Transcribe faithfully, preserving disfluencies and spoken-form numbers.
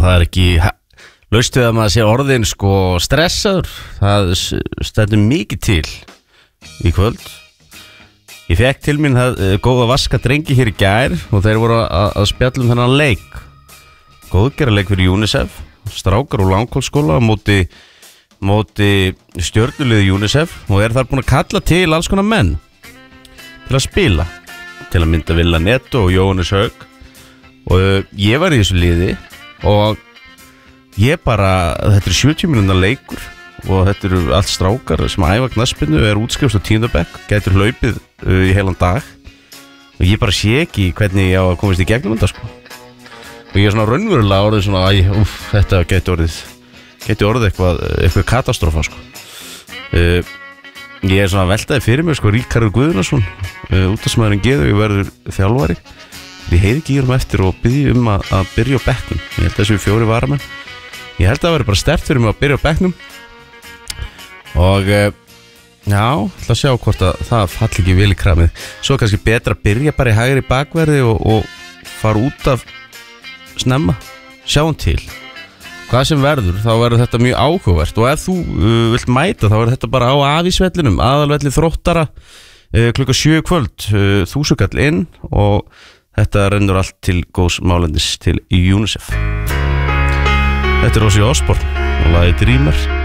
það er ekki laust við að maður sé orðin sko stressaður. Það stendur mikið til í kvöld. Ég fekk til mín það góða vaska drengi hér í gær og þeir voru að, að spjalla um þennan leik. Góðgerðarleik fyrir UNICEF, strákar úr Langholtsskóla á móti, móti stjörnuliði UNICEF og er þar búin að kalla til alls konar menn til að spila, til að mynda Villa Neto og Jóhannes Haug og uh, ég var í þessu liði og ég bara, þetta er sjötíu mínútna leikur og þetta eru allt strákar sem æfa knattspyrnu, er útskrifst á tíunda bekk, gætur hlaupið uh, í heilan dag og ég bara sé ekki hvernig ég á að komast í gegnum þetta sko. Og ég er svona raunverulega orðið svona, æ, úf, þetta gæti orðið gæti orðið eitthvað, eitthvað katastrófa sko. uh, Ég er svona veltaði fyrir mig sko, Ríkharður Guðnason uh, útastmaðurinn Geðvig verður þjálfari. Ég heyri ekki í honum eftir og byrja um að, að byrja á bekknum. Ég held að þessu fjóri varamenn. Ég held að það verður bara sterkt fyrir mig að byrja á bekknum. Og uh, já, ætla að sjá hvort að það falli ekki vel í kramið. Svo er kannski betra að byrja bara í hægri bakverði og, og fara út af snemma. Sjáum til. Hvað sem verður, þá verður þetta mjög áhugavert og ef þú uh, vilt mæta þá verður þetta bara á Afísvellinum, aðalvelli Þróttara uh, klukka sjö kvöld, uh, þúsugall inn og þetta rennur allt til góðs málendis til UNICEF. Þetta er Ósi Osborn og lagið Dreamer.